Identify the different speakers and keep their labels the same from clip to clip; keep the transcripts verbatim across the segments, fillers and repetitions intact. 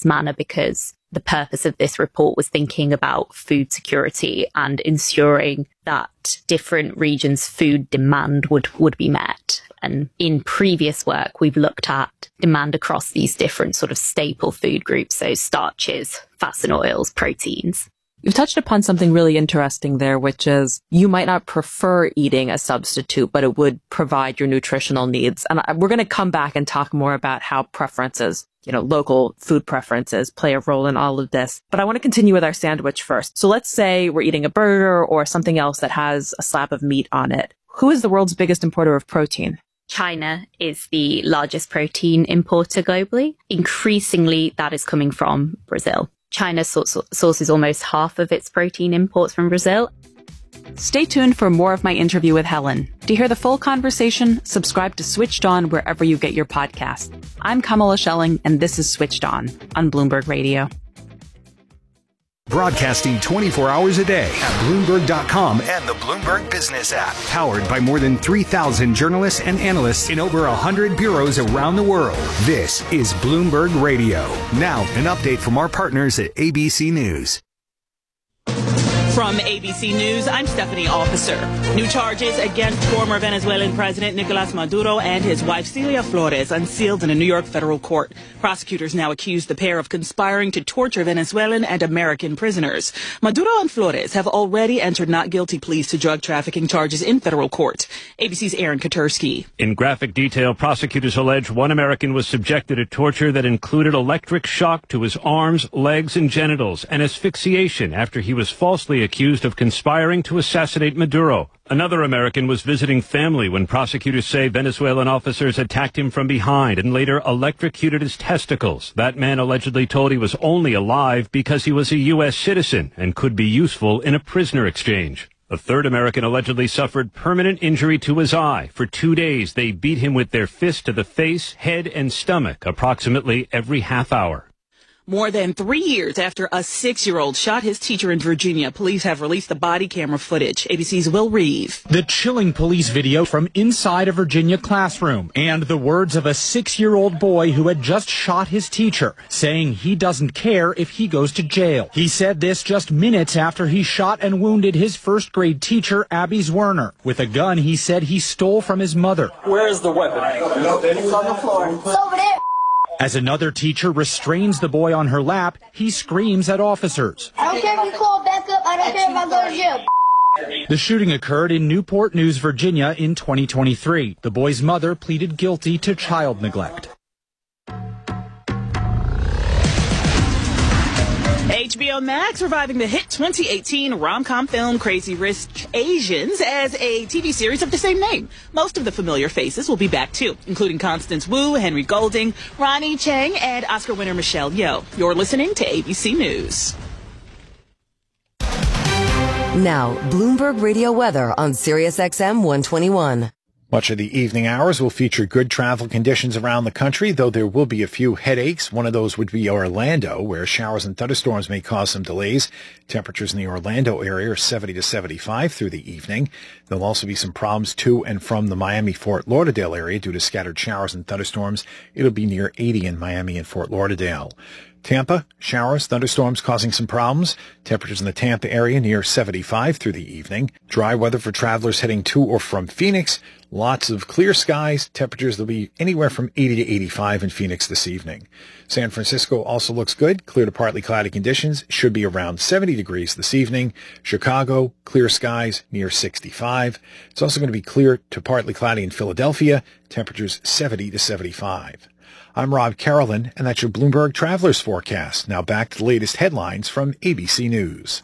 Speaker 1: this manner because the purpose of this report was thinking about food security and ensuring that different regions' food demand would, would be met. And in previous work, we've looked at demand across these different sort of staple food groups, so starches, fats and oils, proteins.
Speaker 2: You've touched upon something really interesting there, which is you might not prefer eating a substitute, but it would provide your nutritional needs. And we're going to come back and talk more about how preferences, you know, local food preferences play a role in all of this. But I want to continue with our sandwich first. So let's say we're eating a burger or something else that has a slab of meat on it. Who is the world's biggest importer of protein?
Speaker 1: China is the largest protein importer globally. Increasingly, that is coming from Brazil. China sources almost half of its protein imports from Brazil.
Speaker 3: Stay tuned for more of my interview with Helen. To hear the full conversation, subscribe to Switched On wherever you get your podcast. I'm Kamala Schelling, and this is Switched On on Bloomberg Radio.
Speaker 4: Broadcasting twenty-four hours a day at Bloomberg dot com and the Bloomberg Business app. Powered by more than three thousand journalists and analysts in over one hundred bureaus around the world. This is Bloomberg Radio. Now, an update from our partners at A B C News.
Speaker 5: From A B C News, I'm Stephanie Officer. New charges against former Venezuelan President Nicolas Maduro and his wife Celia Flores unsealed in a New York federal court. Prosecutors now accuse the pair of conspiring to torture Venezuelan and American prisoners. Maduro and Flores have already entered not guilty pleas to drug trafficking charges in federal court. A B C's Aaron Katursky.
Speaker 6: In graphic detail, prosecutors allege one American was subjected to torture that included electric shock to his arms, legs, and genitals, and asphyxiation after he was falsely accused of conspiring to assassinate Maduro. Another American was visiting family when prosecutors say Venezuelan officers attacked him from behind and later electrocuted his testicles. That man allegedly told he was only alive because he was a U S citizen and could be useful in a prisoner exchange. A third American allegedly suffered permanent injury to his eye. For two days, they beat him with their fist to the face, head, and stomach approximately every half hour.
Speaker 5: More than three years after a six-year-old shot his teacher in Virginia, police have released the body camera footage. A B C's Will Reeve.
Speaker 7: The chilling police video from inside a Virginia classroom and the words of a six-year-old boy who had just shot his teacher, saying he doesn't care if he goes to jail. He said this just minutes after he shot and wounded his first-grade teacher, Abby Zwerner, with a gun he said he stole from his mother.
Speaker 8: Where is the weapon? It's on the floor. It's over there.
Speaker 7: As another teacher restrains the boy on her lap, he screams at officers.
Speaker 9: I don't care if you call back up. I don't care if I go to jail.
Speaker 7: The shooting occurred in Newport News, Virginia in twenty twenty-three. The boy's mother pleaded guilty to child neglect.
Speaker 5: H B O Max reviving the hit twenty eighteen rom-com film Crazy Rich Asians as a T V series of the same name. Most of the familiar faces will be back too, including Constance Wu, Henry Golding, Ronnie Chang, and Oscar winner Michelle Yeoh. You're listening to A B C News.
Speaker 10: Now, Bloomberg Radio weather on Sirius X M one twenty-one.
Speaker 11: Much of the evening hours will feature good travel conditions around the country, though there will be a few headaches. One of those would be Orlando, where showers and thunderstorms may cause some delays. Temperatures in the Orlando area are seventy to seventy-five through the evening. There'll also be some problems to and from the Miami-Fort Lauderdale area due to scattered showers and thunderstorms. It'll be near eighty in Miami and Fort Lauderdale. Tampa, showers, thunderstorms causing some problems. Temperatures in the Tampa area near seventy-five through the evening. Dry weather for travelers heading to or from Phoenix. Lots of clear skies. Temperatures will be anywhere from eighty to eighty-five in Phoenix this evening. San Francisco also looks good. Clear to partly cloudy conditions. Should be around seventy degrees this evening. Chicago, clear skies near sixty-five. It's also going to be clear to partly cloudy in Philadelphia. Temperatures seventy to seventy-five. I'm Rob Carolyn, and that's your Bloomberg Travelers Forecast. Now back to the latest headlines from A B C News.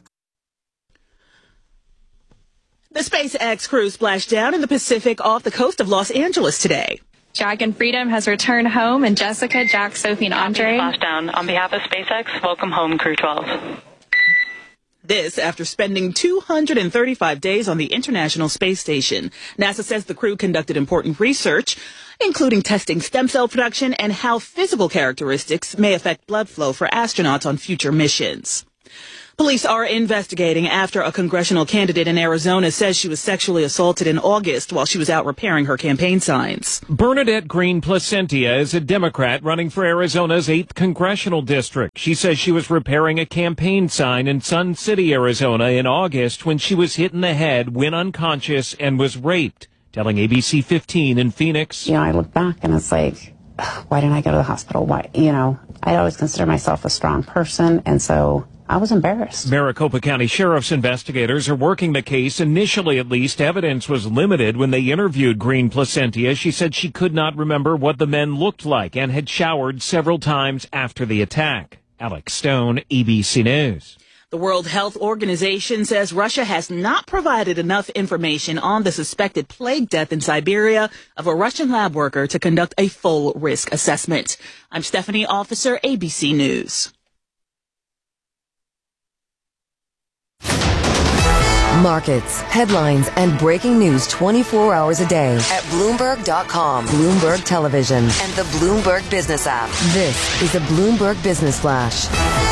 Speaker 5: The SpaceX crew splashed down in the Pacific off the coast of Los Angeles today.
Speaker 12: Jack and Freedom has returned home, and Jessica, Jack, Sophie, and Andre.
Speaker 13: Splashdown. On behalf of SpaceX, welcome home, Crew twelve.
Speaker 5: This after spending two hundred thirty-five days on the International Space Station. NASA says the crew conducted important research, including testing stem cell production and how physical characteristics may affect blood flow for astronauts on future missions. Police are investigating after a congressional candidate in Arizona says she was sexually assaulted in August while she was out repairing her campaign signs.
Speaker 14: Bernadette Green Placentia is a Democrat running for Arizona's eighth congressional district. She says she was repairing a campaign sign in Sun City, Arizona in August when she was hit in the head, went unconscious, and was raped. Telling A B C fifteen in Phoenix.
Speaker 15: You know, I look back and it's like, why didn't I go to the hospital? Why? You know, I always consider myself a strong person, and so I was embarrassed.
Speaker 14: Maricopa County Sheriff's investigators are working the case. Initially, at least, evidence was limited when they interviewed Green Placentia. She said she could not remember what the men looked like and had showered several times after the attack. Alex Stone, A B C News.
Speaker 5: The World Health Organization says Russia has not provided enough information on the suspected plague death in Siberia of a Russian lab worker to conduct a full risk assessment. I'm Stephanie Officer, A B C News.
Speaker 10: Markets, headlines, and breaking news twenty-four hours a day at Bloomberg dot com, Bloomberg Television, and the Bloomberg Business app. This is a Bloomberg Business Flash.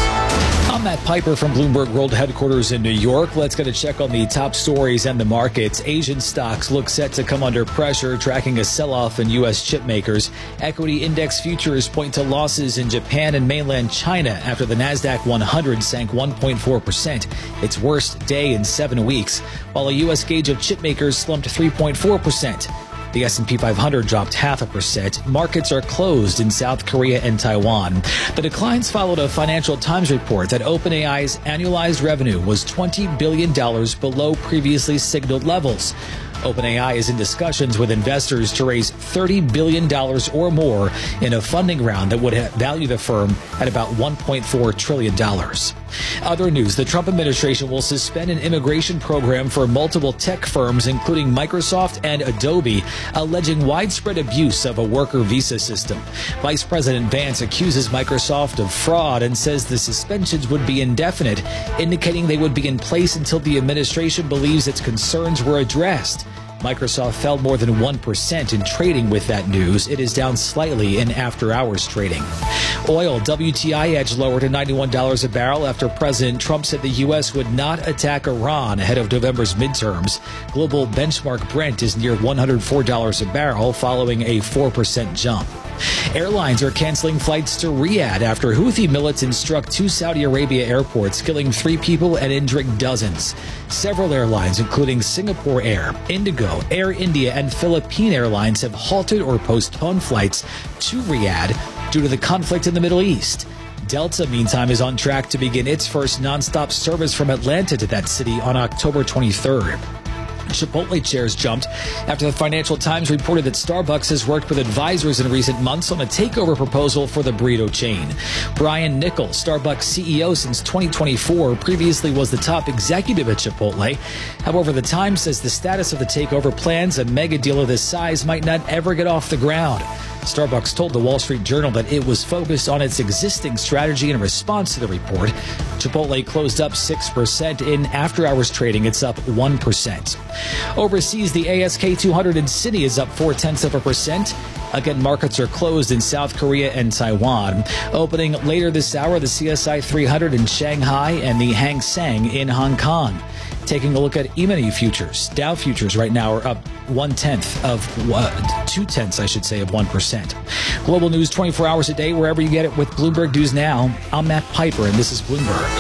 Speaker 16: I'm Matt Piper from Bloomberg World Headquarters in New York. Let's get a check on the top stories and the markets. Asian stocks look set to come under pressure, tracking a sell-off in U S chip makers. Equity index futures point to losses in Japan and mainland China after the NASDAQ one hundred sank one point four percent, its worst day in seven weeks, while a U S gauge of chip makers slumped three point four percent. The S and P five hundred dropped half a percent. Markets are closed in South Korea and Taiwan. The declines followed a Financial Times report that OpenAI's annualized revenue was twenty billion dollars below previously signaled levels. OpenAI is in discussions with investors to raise thirty billion dollars or more in a funding round that would value the firm at about one point four trillion dollars. Other news, the Trump administration will suspend an immigration program for multiple tech firms, including Microsoft and Adobe, alleging widespread abuse of a worker visa system. Vice President Vance accuses Microsoft of fraud and says the suspensions would be indefinite, indicating they would be in place until the administration believes its concerns were addressed. Microsoft fell more than one percent in trading with that news. It is down slightly in after-hours trading. Oil, W T I edged lower to ninety-one dollars a barrel after President Trump said the U S would not attack Iran ahead of November's midterms. Global benchmark Brent is near one hundred four dollars a barrel, following a four percent jump. Airlines are canceling flights to Riyadh after Houthi militants struck two Saudi Arabia airports, killing three people and injuring dozens. Several airlines, including Singapore Air, Indigo, Air India, and Philippine Airlines, have halted or postponed flights to Riyadh due to the conflict in the Middle East. Delta, meantime, is on track to begin its first nonstop service from Atlanta to that city on October twenty-third. Chipotle shares jumped after the Financial Times reported that Starbucks has worked with advisors in recent months on a takeover proposal for the burrito chain. Brian Niccol, Starbucks C E O since twenty twenty-four, previously was the top executive at Chipotle. However, the Times says the status of the takeover plans, a mega deal of this size, might not ever get off the ground. Starbucks told the Wall Street Journal that it was focused on its existing strategy in response to the report. Chipotle closed up six percent. In after-hours trading, it's up one percent. Overseas, the A S K two hundred in Sydney is up four-tenths of a percent. Again, markets are closed in South Korea and Taiwan. Opening later this hour, the C S I three hundred in Shanghai and the Hang Seng in Hong Kong. Taking a look at E-mini futures. Dow futures right now are up one-tenth of, uh, two-tenths, I should say, of one percent. Global news twenty-four hours a day, wherever you get it with Bloomberg News Now. I'm Matt Piper, and this is Bloomberg.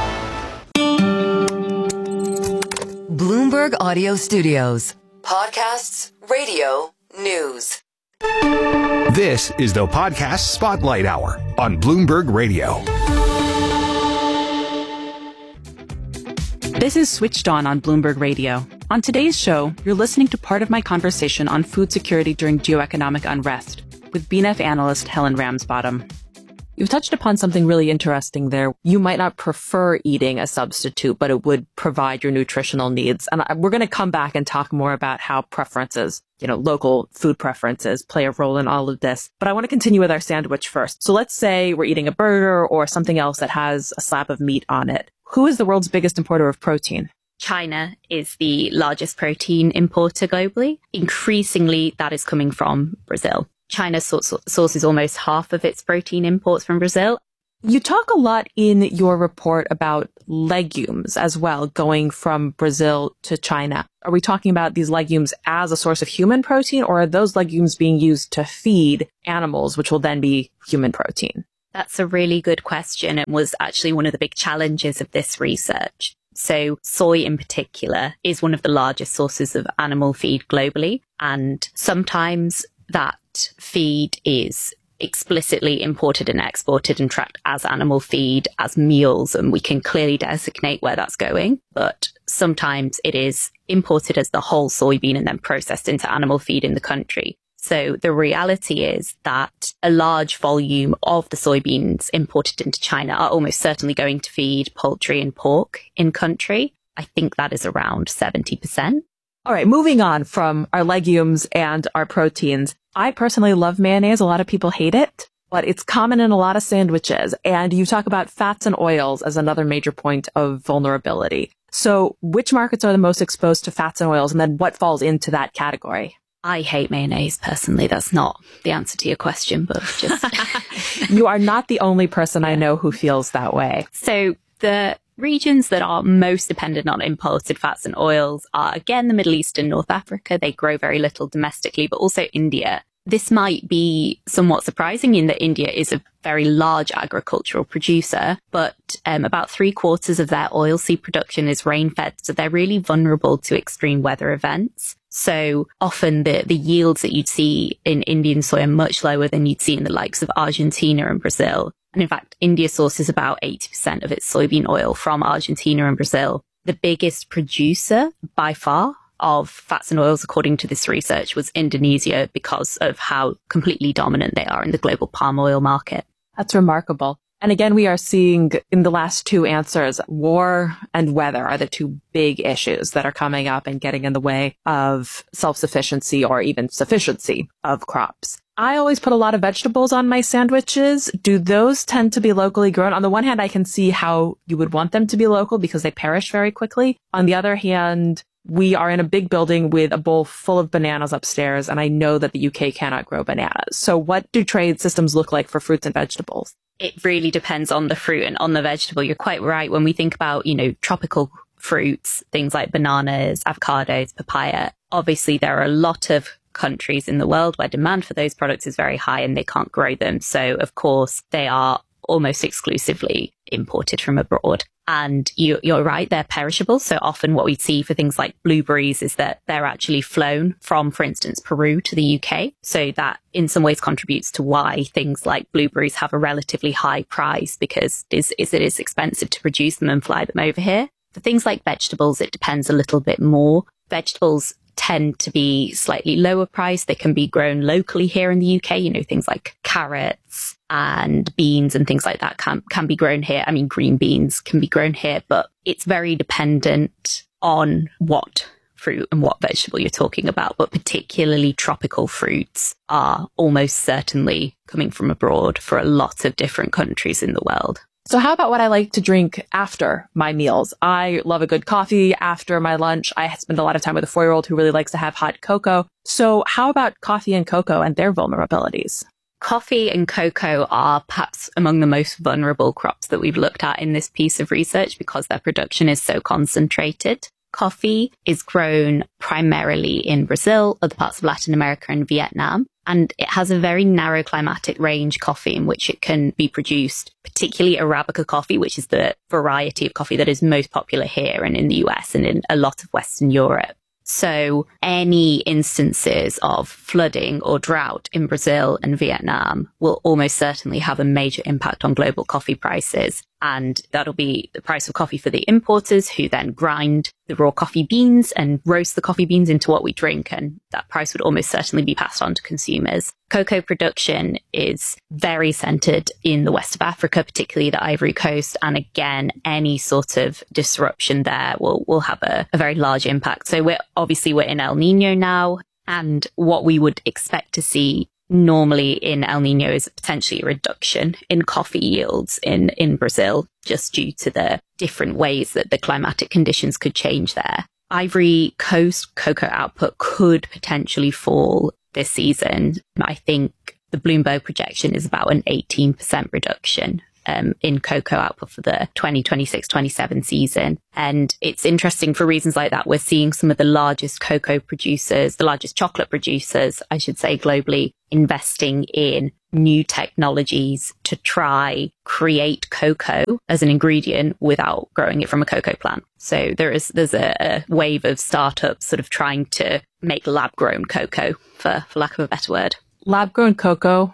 Speaker 10: Bloomberg Audio Studios. Podcasts, radio, news.
Speaker 4: This is the Podcast Spotlight Hour on Bloomberg Radio.
Speaker 3: This is Switched On on Bloomberg Radio. On today's show, you're listening to part of my conversation on food security during geoeconomic unrest with B N F analyst Helen Ramsbottom.
Speaker 2: You've touched upon something really interesting there. You might not prefer eating a substitute, but it would provide your nutritional needs. And we're going to come back and talk more about how preferences, you know, local food preferences play a role in all of this. But I want to continue with our sandwich first. So let's say we're eating a burger or something else that has a slab of meat on it. Who is the world's biggest importer of protein?
Speaker 1: China is the largest protein importer globally. Increasingly, that is coming from Brazil. China sources almost half of its protein imports from Brazil.
Speaker 2: You talk a lot in your report about legumes as well, going from Brazil to China. Are we talking about these legumes as a source of human protein, or are those legumes being used to feed animals, which will then be human protein?
Speaker 1: That's a really good question and was actually one of the big challenges of this research. So soy in particular is one of the largest sources of animal feed globally. And sometimes that feed is explicitly imported and exported and tracked as animal feed, as meals, and we can clearly designate where that's going. But sometimes it is imported as the whole soybean and then processed into animal feed in the country. So the reality is that a large volume of the soybeans imported into China are almost certainly going to feed poultry and pork in country. I think that is around seventy percent.
Speaker 2: All right, moving on from our legumes and our proteins. I personally love mayonnaise. A lot of people hate it, but it's common in a lot of sandwiches. And you talk about fats and oils as another major point of vulnerability. So which markets are the most exposed to fats and oils? And then what falls into that category?
Speaker 1: I hate mayonnaise personally. That's not the answer to your question, but just...
Speaker 2: You are not the only person I know who feels that way.
Speaker 1: So the regions that are most dependent on imported fats and oils are, again, the Middle East and North Africa. They grow very little domestically, but also India. This might be somewhat surprising in that India is a very large agricultural producer, but um, about three quarters of their oilseed production is rain-fed, so they're really vulnerable to extreme weather events. So often the, the yields that you'd see in Indian soy are much lower than you'd see in the likes of Argentina and Brazil. And in fact, India sources about eighty percent of its soybean oil from Argentina and Brazil. The biggest producer by far of fats and oils, according to this research, was Indonesia because of how completely dominant they are in the global palm oil market.
Speaker 2: That's remarkable. And again, we are seeing in the last two answers, war and weather are the two big issues that are coming up and getting in the way of self-sufficiency or even sufficiency of crops. I always put a lot of vegetables on my sandwiches. Do those tend to be locally grown? On the one hand, I can see how you would want them to be local because they perish very quickly. On the other hand, we are in a big building with a bowl full of bananas upstairs, and I know that the U K cannot grow bananas. So what do trade systems look like for fruits and vegetables?
Speaker 1: It really depends on the fruit and on the vegetable. You're quite right. When we think about, you know, tropical fruits, things like bananas, avocados, papaya, obviously there are a lot of countries in the world where demand for those products is very high and they can't grow them. So, of course, they are almost exclusively imported from abroad. And you, you're right, they're perishable. So often what we see for things like blueberries is that they're actually flown from, for instance, Peru to the U K. So that in some ways contributes to why things like blueberries have a relatively high price, because it is, is it is expensive to produce them and fly them over here. For things like vegetables, it depends a little bit more. Vegetables tend to be slightly lower priced. They can be grown locally here in the U K. You know, things like carrots and beans and things like that can, can be grown here. I mean, green beans can be grown here, but it's very dependent on what fruit and what vegetable you're talking about. But particularly tropical fruits are almost certainly coming from abroad for a lot of different countries in the world.
Speaker 2: So how about what I like to drink after my meals? I love a good coffee after my lunch. I spend a lot of time with a four-year-old who really likes to have hot cocoa. So how about coffee and cocoa and their vulnerabilities?
Speaker 1: Coffee and cocoa are perhaps among the most vulnerable crops that we've looked at in this piece of research because their production is so concentrated. Coffee is grown primarily in Brazil, other parts of Latin America and Vietnam. And it has a very narrow climatic range coffee in which it can be produced, particularly Arabica coffee, which is the variety of coffee that is most popular here and in the U S and in a lot of Western Europe. So any instances of flooding or drought in Brazil and Vietnam will almost certainly have a major impact on global coffee prices. And that'll be the price of coffee for the importers who then grind the raw coffee beans and roast the coffee beans into what we drink. And that price would almost certainly be passed on to consumers. Cocoa production is very centered in the west of Africa, particularly the Ivory Coast. And again, any sort of disruption there will, will have a, a very large impact. So we're obviously we're in El Nino now. And what we would expect to see normally in El Nino is potentially a reduction in coffee yields in, in Brazil, just due to the different ways that the climatic conditions could change there. Ivory Coast cocoa output could potentially fall this season. I think the Bloomberg projection is about an eighteen percent reduction um, in cocoa output for the twenty twenty-six twenty-seven season. And it's interesting for reasons like that. We're seeing some of the largest cocoa producers, the largest chocolate producers, I should say, globally, investing in new technologies to try create cocoa as an ingredient without growing it from a cocoa plant. So there is there's a, a wave of startups sort of trying to make lab-grown cocoa, for, for lack of a better word.
Speaker 2: Lab-grown cocoa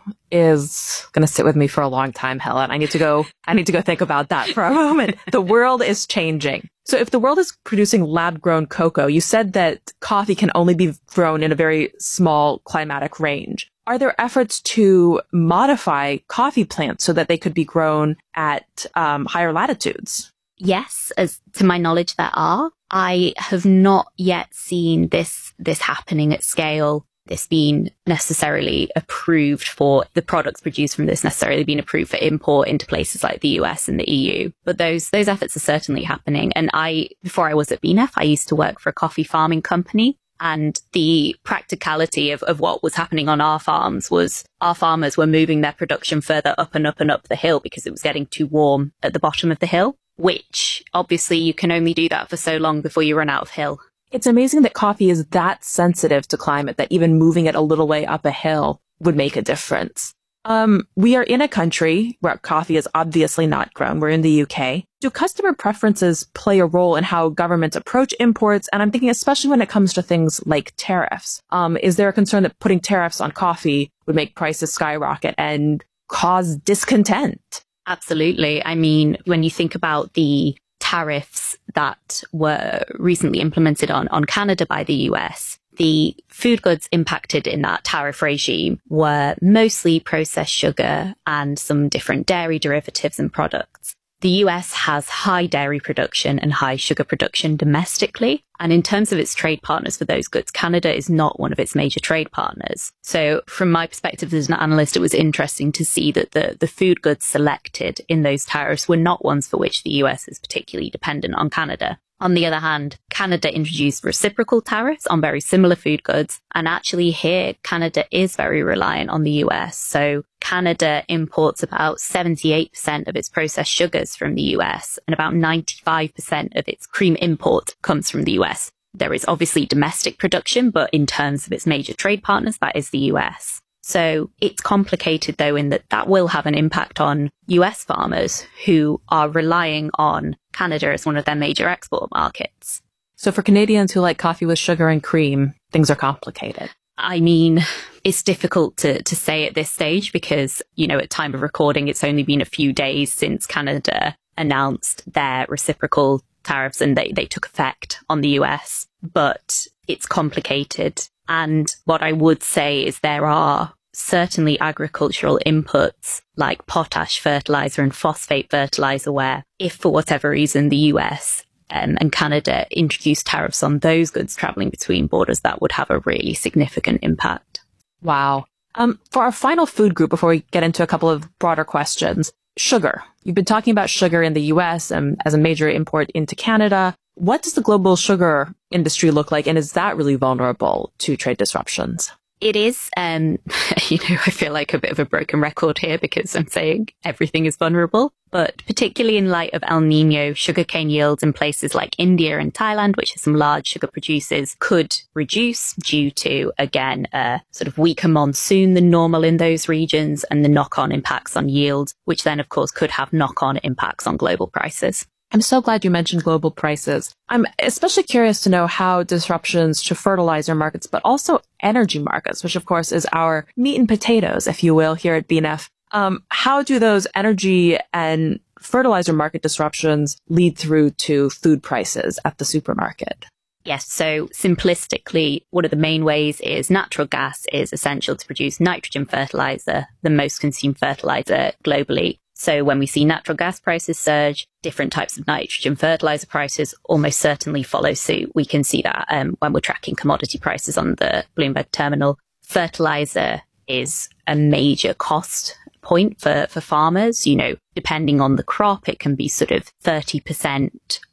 Speaker 2: is going to sit with me for a long time, Helen. I need to go, I need to go think about that for a moment. The world is changing. So if the world is producing lab-grown cocoa, you said that coffee can only be grown in a very small climatic range. Are there efforts to modify coffee plants so that they could be grown at um, higher latitudes?
Speaker 1: Yes, as to my knowledge, there are. I have not yet seen this this happening at scale. This being necessarily approved for the products produced from this necessarily being approved for import into places like the U S and the E U. But those those efforts are certainly happening. And I, before I was at B N E F, I used to work for a coffee farming company. And the practicality of, of what was happening on our farms was our farmers were moving their production further up and up and up the hill because it was getting too warm at the bottom of the hill, which obviously you can only do that for so long before you run out of hill.
Speaker 2: It's amazing that coffee is that sensitive to climate that even moving it a little way up a hill would make a difference. Um, we are in a country where coffee is obviously not grown. We're in the U K. Do customer preferences play a role in how governments approach imports? And I'm thinking especially when it comes to things like tariffs. Um, is there a concern that putting tariffs on coffee would make prices skyrocket and cause discontent?
Speaker 1: Absolutely. I mean, when you think about the tariffs that were recently implemented on, on Canada by the U S, the food goods impacted in that tariff regime were mostly processed sugar and some different dairy derivatives and products. The U S has high dairy production and high sugar production domestically. And in terms of its trade partners for those goods, Canada is not one of its major trade partners. So from my perspective as an analyst, it was interesting to see that the, the food goods selected in those tariffs were not ones for which the U S is particularly dependent on Canada. On the other hand, Canada introduced reciprocal tariffs on very similar food goods. And actually here, Canada is very reliant on the U S. So Canada imports about seventy-eight percent of its processed sugars from the U S and about ninety-five percent of its cream import comes from the U S. There is obviously domestic production, but in terms of its major trade partners, that is the U S. So it's complicated, though, in that that will have an impact on U S farmers who are relying on Canada as one of their major export markets.
Speaker 2: So for Canadians who like coffee with sugar and cream, things are complicated.
Speaker 1: I mean, it's difficult to, to say at this stage because, you know, at time of recording, it's only been a few days since Canada announced their reciprocal tariffs and they, they took effect on the U S. But it's complicated. And what I would say is there are certainly agricultural inputs like potash fertilizer and phosphate fertilizer where if for whatever reason the U S um, and Canada introduced tariffs on those goods traveling between borders, that would have a really significant impact.
Speaker 2: Wow. Um, for our final food group, before we get into a couple of broader questions, sugar. You've been talking about sugar in the U S um, as a major import into Canada. What does the global sugar industry look like, and is that really vulnerable to trade disruptions?
Speaker 1: It is, um, you know, I feel like a bit of a broken record here because I'm saying everything is vulnerable, but particularly in light of El Nino, sugarcane yields in places like India and Thailand, which are some large sugar producers, could reduce due to, again, a sort of weaker monsoon than normal in those regions and the knock-on impacts on yield, which then, of course, could have knock-on impacts on global prices.
Speaker 2: I'm so glad you mentioned global prices. I'm especially curious to know how disruptions to fertilizer markets, but also energy markets, which of course is our meat and potatoes, if you will, here at B N F. Um, how do those energy and fertilizer market disruptions lead through to food prices at the supermarket?
Speaker 1: Yes, so simplistically, one of the main ways is natural gas is essential to produce nitrogen fertilizer, the most consumed fertilizer globally. So when we see natural gas prices surge, different types of nitrogen fertilizer prices almost certainly follow suit. We can see that um, when we're tracking commodity prices on the Bloomberg terminal. Fertilizer is a major cost point for, for farmers. You know, depending on the crop, it can be sort of thirty percent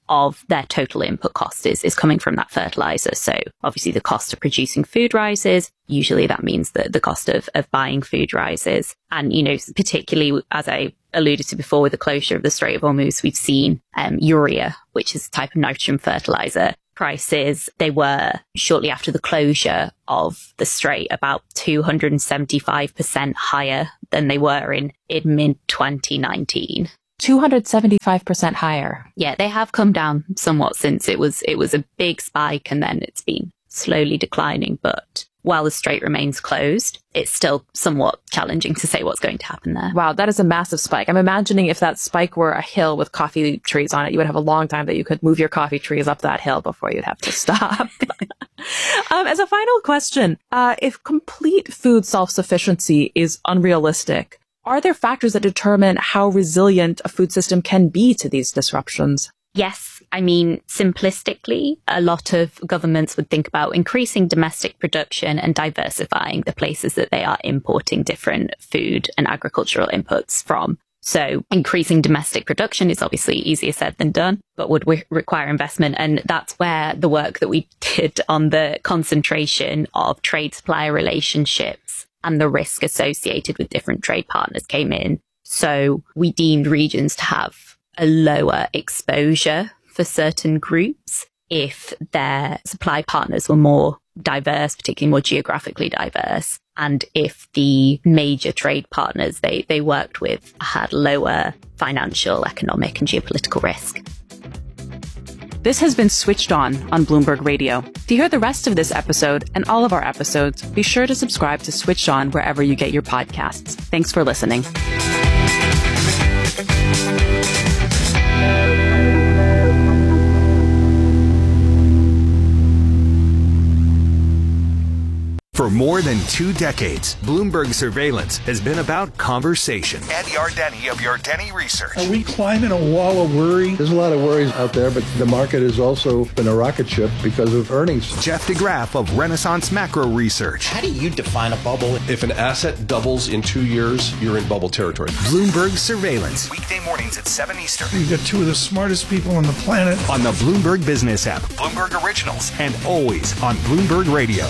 Speaker 1: of their total input cost is, is coming from that fertilizer. So obviously the cost of producing food rises. Usually that means that the cost of, of buying food rises. And, you know, particularly as I alluded to before with the closure of the Strait of Hormuz, we've seen um, urea, which is a type of nitrogen fertilizer, prices. They were shortly after the closure of the Strait about two hundred seventy-five percent higher than they were in, in mid twenty nineteen.
Speaker 2: two hundred seventy-five percent higher.
Speaker 1: Yeah, they have come down somewhat since it was, it was a big spike and then it's been slowly declining. But while the Strait remains closed, it's still somewhat challenging to say what's going to happen there.
Speaker 2: Wow, that is a massive spike. I'm imagining if that spike were a hill with coffee trees on it, you would have a long time that you could move your coffee trees up that hill before you'd have to stop. um, as a final question, uh, if complete food self-sufficiency is unrealistic, are there factors that determine how resilient a food system can be to these disruptions?
Speaker 1: Yes. I mean, simplistically, a lot of governments would think about increasing domestic production and diversifying the places that they are importing different food and agricultural inputs from. So increasing domestic production is obviously easier said than done, but would re- require investment. And that's where the work that we did on the concentration of trade supplier relationships and the risk associated with different trade partners came in. So we deemed regions to have a lower exposure for certain groups if their supply partners were more diverse, particularly more geographically diverse, and if the major trade partners they, they worked with had lower financial, economic, and geopolitical risk.
Speaker 3: This has been Switched On on Bloomberg Radio. To hear the rest of this episode and all of our episodes, be sure to subscribe to Switched On wherever you get your podcasts. Thanks for listening.
Speaker 4: For more than two decades, Bloomberg Surveillance has been about conversation. Ed Yardeni of Yardeni Research.
Speaker 17: Are we climbing a wall of worry? There's a lot of worries out there, but the market has also been a rocket ship because of earnings.
Speaker 4: Jeff DeGraff of Renaissance Macro Research.
Speaker 18: How do you define a bubble? If an asset doubles in two years, you're in bubble territory.
Speaker 4: Bloomberg Surveillance. Weekday mornings at seven Eastern.
Speaker 17: You've got two of the smartest people on the planet.
Speaker 4: On the Bloomberg Business app, Bloomberg Originals, and always on Bloomberg Radio.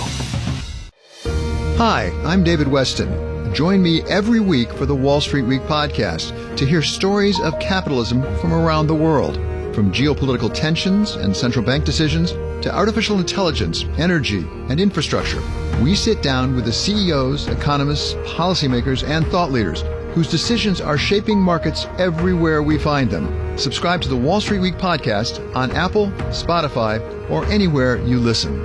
Speaker 19: Hi, I'm David Weston. Join me every week for the Wall Street Week podcast to hear stories of capitalism from around the world, from geopolitical tensions and central bank decisions to artificial intelligence, energy, and infrastructure. We sit down with the C E Os, economists, policymakers, and thought leaders whose decisions are shaping markets everywhere we find them. Subscribe to the Wall Street Week podcast on Apple, Spotify, or anywhere you listen.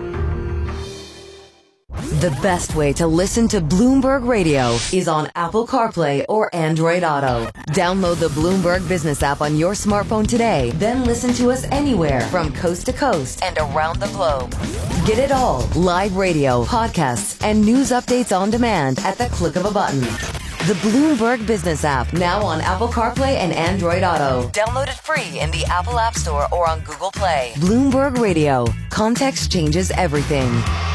Speaker 10: The best way to listen to Bloomberg Radio is on Apple CarPlay or Android Auto. Download the Bloomberg Business app on your smartphone today, then listen to us anywhere from coast to coast and around the globe. Get it all, live radio, podcasts, and news updates on demand at the click of a button. The Bloomberg Business app, now on Apple CarPlay and Android Auto. Download it free in the Apple App Store or on Google Play. Bloomberg Radio. Context changes everything.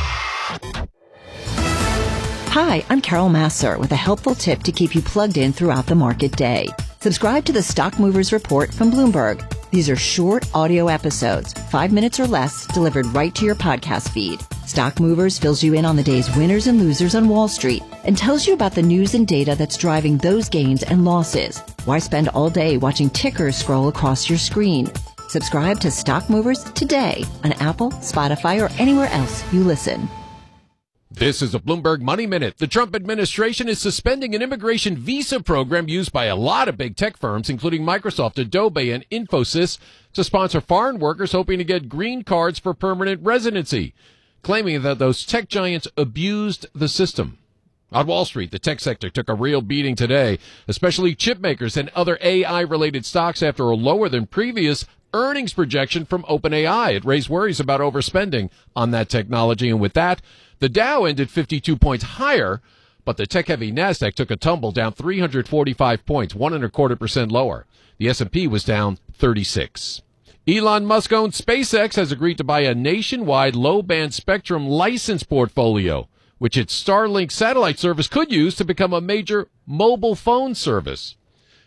Speaker 20: Hi, I'm Carol Massar with a helpful tip to keep you plugged in throughout the market day. Subscribe to the Stock Movers Report from Bloomberg. These are short audio episodes, five minutes or less, delivered right to your podcast feed. Stock Movers fills you in on the day's winners and losers on Wall Street and tells you about the news and data that's driving those gains and losses. Why spend all day watching tickers scroll across your screen? Subscribe to Stock Movers today on Apple, Spotify, or anywhere else you listen.
Speaker 14: This is a Bloomberg Money Minute. The Trump administration is suspending an immigration visa program used by a lot of big tech firms, including Microsoft, Adobe, and Infosys, to sponsor foreign workers hoping to get green cards for permanent residency, claiming that those tech giants abused the system. On Wall Street, the tech sector took a real beating today, especially chip makers and other A I-related stocks after a lower than previous earnings projection from OpenAI. It raised worries about overspending on that technology, and with that, the Dow ended fifty-two points higher, but the tech-heavy NASDAQ took a tumble down three hundred forty-five points, one and a quarter percent lower. The S and P was down thirty-six. Elon Musk-owned SpaceX has agreed to buy a nationwide low-band spectrum license portfolio, which its Starlink satellite service could use to become a major mobile phone service.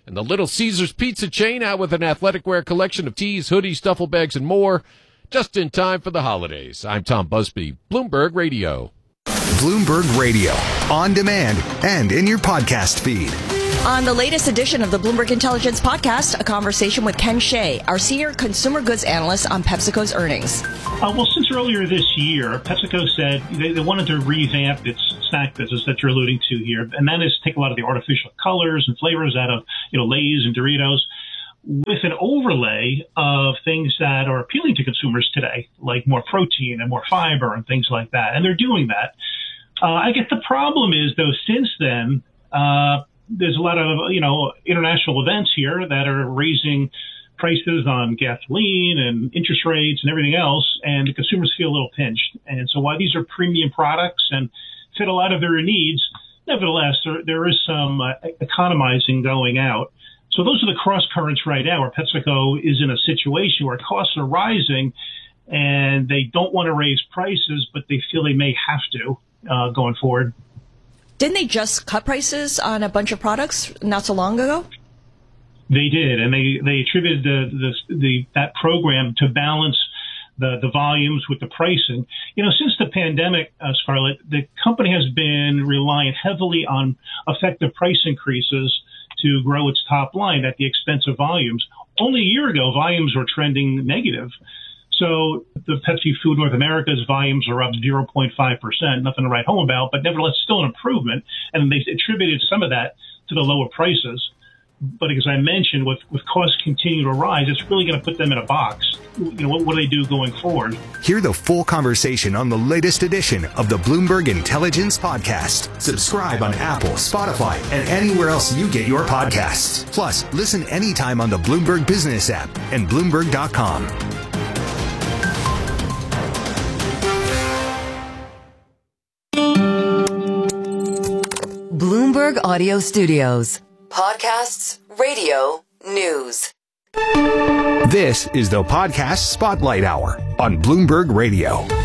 Speaker 21: And the Little Caesars Pizza chain out with an athletic wear collection of tees, hoodies, duffel bags, and more, just in time for the holidays. I'm Tom Busby, Bloomberg Radio.
Speaker 4: Bloomberg Radio, on demand and in your podcast feed.
Speaker 22: On the latest edition of the Bloomberg Intelligence Podcast, a conversation with Ken Shea, our senior consumer goods analyst on PepsiCo's earnings.
Speaker 23: Uh, well, since earlier this year, PepsiCo said they, they wanted to revamp its snack business that you're alluding to here, and that is take a lot of the artificial colors and flavors out of, you know, Lay's and Doritos, with an overlay of things that are appealing to consumers today, like more protein and more fiber and things like that. And they're doing that. Uh, I guess the problem is, though, since then, uh, there's a lot of, you know, international events here that are raising prices on gasoline and interest rates and everything else, and the consumers feel a little pinched. And so while these are premium products and fit a lot of their needs, nevertheless, there, there is some uh, economizing going out. So those are the cross currents right now, where PepsiCo is in a situation where costs are rising and they don't want to raise prices, but they feel they may have to uh, going forward.
Speaker 22: Didn't they just cut prices on a bunch of products not so long ago?
Speaker 23: They did, and they, they attributed the, the, the that program to balance the, the volumes with the pricing. You know, since the pandemic, uh, Scarlett, the company has been relying heavily on effective price increases to grow its top line at the expense of volumes. Only a year ago, volumes were trending negative. So the Pepsi Food North America's volumes are up zero point five percent, nothing to write home about, but nevertheless still an improvement. And they attributed some of that to the lower prices. But as I mentioned, with, with costs continuing to rise, it's really going to put them in a box. You know, what, what do they do going forward?
Speaker 4: Hear the full conversation on the latest edition of the Bloomberg Intelligence Podcast. Subscribe on Apple, Spotify, and anywhere else you get your podcasts. Plus, listen anytime on the Bloomberg Business app and Bloomberg dot com.
Speaker 10: Bloomberg Audio Studios. Podcasts, radio, news.
Speaker 4: This is the Podcast Spotlight Hour on Bloomberg Radio.